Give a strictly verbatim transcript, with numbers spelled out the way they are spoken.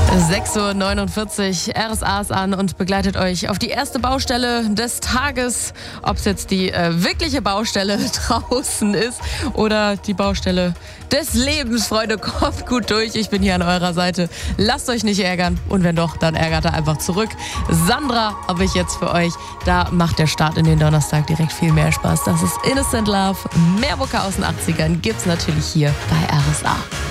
sechs Uhr neunundvierzig, R S A ist an und begleitet euch auf die erste Baustelle des Tages. Ob es jetzt die äh, wirkliche Baustelle draußen ist oder die Baustelle des Lebens. Freunde, kommt gut durch. Ich bin hier an eurer Seite. Lasst euch nicht ärgern. Und wenn doch, dann ärgert er einfach zurück. Sandra habe ich jetzt für euch. Da macht der Start in den Donnerstag direkt viel mehr Spaß. Das ist Innocent Love. Mehr Mucke aus den achtzigern gibt's natürlich hier bei R S A.